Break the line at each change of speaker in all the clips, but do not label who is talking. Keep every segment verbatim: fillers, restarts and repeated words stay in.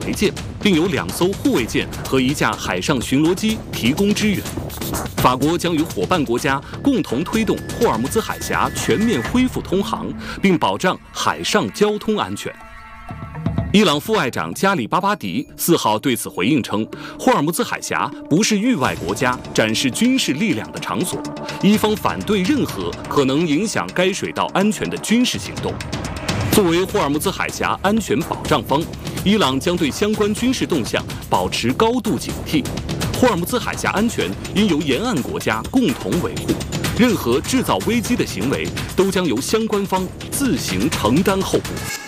台舰，并有两艘护卫舰和一架海上巡逻机提供支援。法国将与伙伴国家共同推动霍尔木兹海峡全面恢复通航，并保障海上交通安全。伊朗副外长加里巴巴迪四号对此回应称，霍尔木兹海峡不是域外国家展示军事力量的场所，伊方反对任何可能影响该水道安全的军事行动。作为霍尔木兹海峡安全保障方，伊朗将对相关军事动向保持高度警惕。霍尔木兹海峡安全应由沿岸国家共同维护，任何制造危机的行为都将由相关方自行承担后果。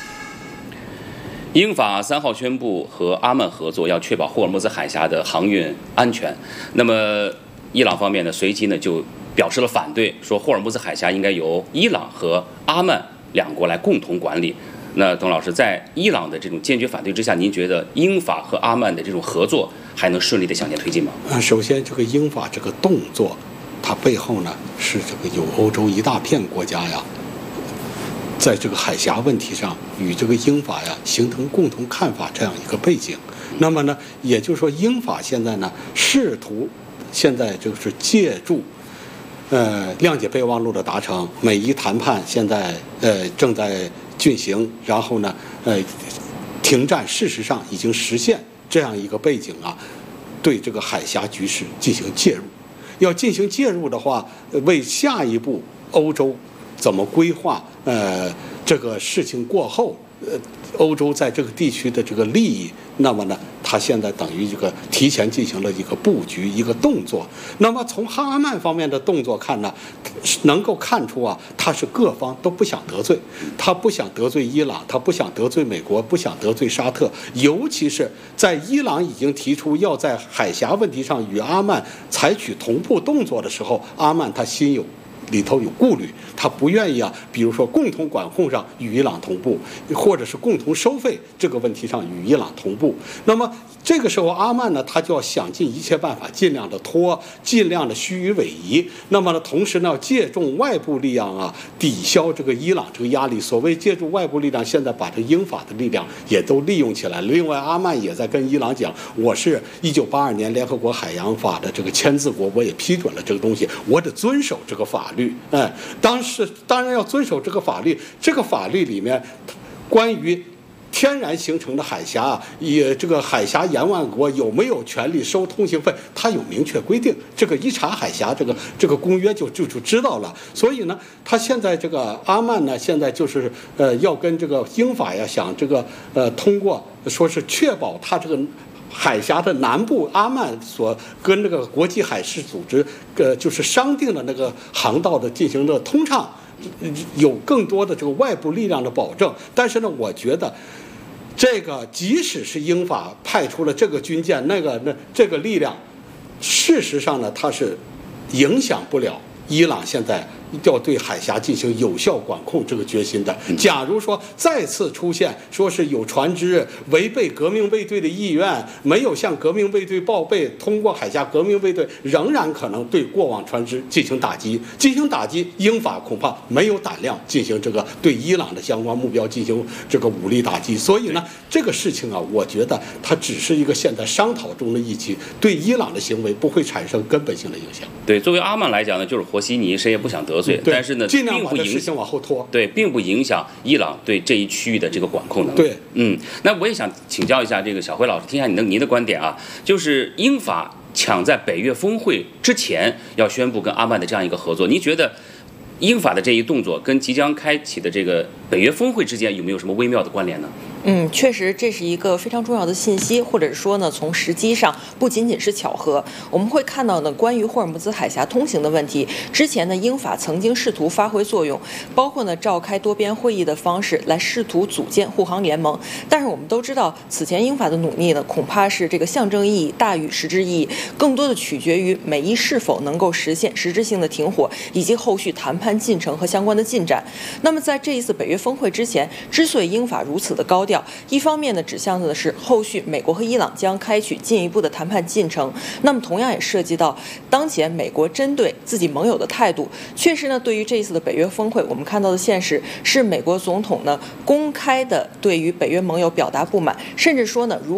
英法三号宣布和阿曼合作，要确保霍尔木兹海峡的航运安全。那么，伊朗方面呢，随即呢就表示了反对，说霍尔木兹海峡应该由伊朗和阿曼两国来共同管理。那董老师，在伊朗的这种坚决反对之下，您觉得英法和阿曼的这种合作还能顺利的向前推进吗？
啊，首先这个英法这个动作，它背后呢是这个有欧洲一大片国家呀，在这个海峡问题上与这个英法呀形成共同看法这样一个背景。那么呢，也就是说英法现在呢试图现在就是借助呃谅解备忘录的达成，美伊谈判现在呃正在进行，然后呢呃停战事实上已经实现这样一个背景啊，对这个海峡局势进行介入。要进行介入的话，为下一步欧洲怎么规划呃这个事情过后呃欧洲在这个地区的这个利益，那么呢它现在等于这个提前进行了一个布局一个动作。那么从哈曼方面的动作看呢，能够看出啊，他是各方都不想得罪，他不想得罪伊朗，他不想得罪美国，不想得罪沙特，尤其是在伊朗已经提出要在海峡问题上与阿曼采取同步动作的时候，阿曼他心有里头有顾虑，他不愿意啊，比如说共同管控上与伊朗同步，或者是共同收费这个问题上与伊朗同步。那么这个时候阿曼呢，他就要想尽一切办法，尽量的拖，尽量的虚与委蛇。那么呢，同时呢，要借重外部力量啊，抵消这个伊朗这个压力。所谓借助外部力量，现在把这英法的力量也都利用起来了。另外，阿曼也在跟伊朗讲，我是一九八二年联合国海洋法的这个签字国，我也批准了这个东西，我得遵守这个法律。哎，当时当然要遵守这个法律。这个法律里面，关于天然形成的海峡啊，也这个海峡沿岸国有没有权利收通行费，它有明确规定。这个一查海峡这个这个公约就就就知道了。所以呢，他现在这个阿曼呢，现在就是呃要跟这个英法呀，想这个呃通过说是确保他这个海峡的南部阿曼所跟这个国际海事组织呃就是商定的那个航道的进行的通畅，有更多的这个外部力量的保证。但是呢，我觉得这个即使是英法派出了这个军舰那个那这个力量，事实上呢，它是影响不了伊朗现在要对海峡进行有效管控这个决心的。假如说再次出现说是有船只违背革命卫队的意愿，没有向革命卫队报备，通过海峡，革命卫队仍然可能对过往船只进行打击。进行打击，英法恐怕没有胆量进行这个对伊朗的相关目标进行这个武力打击。所以呢，这个事情啊，我觉得它只是一个现在商讨中的议题，对伊朗的行为不会产生根本性的影响。
对，作为阿曼来讲呢，就是和稀泥，谁也不想得罪，但是呢，
尽量
并不影
响往后拖。
对，并不影响伊朗对这一区域的这个管控能力。
对，
嗯，那我也想请教一下这个小辉老师，听一下您的您的观点啊，就是英法抢在北约峰会之前要宣布跟阿曼的这样一个合作，您觉得英法的这一动作跟即将开启的这个北约峰会之间有没有什么微妙的关联呢？
嗯，确实这是一个非常重要的信息，或者说呢，从时机上不仅仅是巧合。我们会看到呢，关于霍尔木兹海峡通行的问题，之前呢，英法曾经试图发挥作用，包括呢召开多边会议的方式来试图组建护航联盟。但是我们都知道，此前英法的努力呢，恐怕是这个象征意义大于实质意义，更多的取决于美伊是否能够实现实质性的停火，以及后续谈判进程和相关的进展。那么在这一次北约峰会之前，之所以英法如此的高调，一方面呢指向的是后续美国和伊朗将开启进一步的谈判进程，那么同样也涉及到当前美国针对自己盟友的态度。确实呢，对于这一次的北约峰会，我们看到的现实是美国总统呢公开的对于北约盟友表达不满，甚至说呢如